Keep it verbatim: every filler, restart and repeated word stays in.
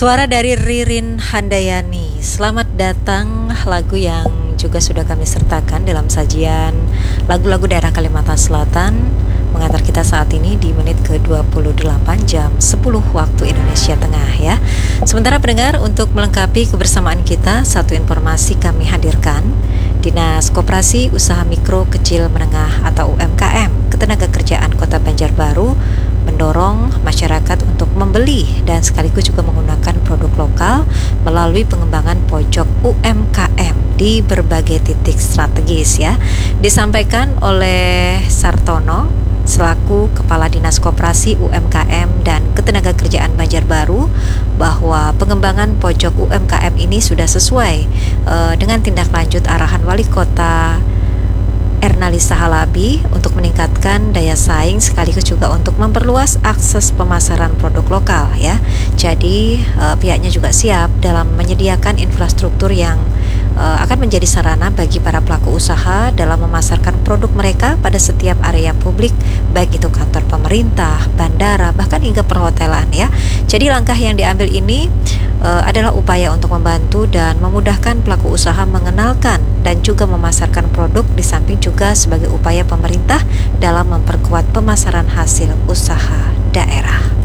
Suara dari Ririn Handayani. Selamat datang, lagu yang juga sudah kami sertakan dalam sajian lagu-lagu daerah Kalimantan Selatan, mengantar kita saat ini di menit ke dua puluh delapan jam sepuluh waktu Indonesia Tengah ya. Sementara pendengar, untuk melengkapi kebersamaan kita, satu informasi kami hadirkan. Dinas Koperasi Usaha Mikro Kecil Menengah atau U M K M Ketenagakerjaan Kota Banjarbaru mendorong masyarakat untuk membeli dan sekaligus juga menggunakan produk lokal melalui pengembangan pojok U M K M di berbagai titik strategis ya. Disampaikan oleh Sartono selaku Kepala Dinas Koperasi U M K M dan Ketenagakerjaan Banjarbaru bahwa pengembangan pojok U M K M ini sudah sesuai uh, dengan tindak lanjut arahan Wali Kota Ernalisa Halabi untuk meningkatkan daya saing sekaligus juga untuk memperluas akses pemasaran produk lokal ya. Jadi uh, pihaknya juga siap dalam menyediakan infrastruktur yang uh, akan menjadi sarana bagi para pelaku usaha dalam memasarkan produk mereka pada setiap area publik, baik itu kantor pemerintah, bandara, bahkan hingga perhotelan ya. Jadi langkah yang diambil ini uh, adalah upaya untuk membantu dan memudahkan pelaku usaha mengenalkan dan juga memasarkan produk, di samping juga sebagai upaya pemerintah dalam memperkuat pemasaran hasil usaha daerah.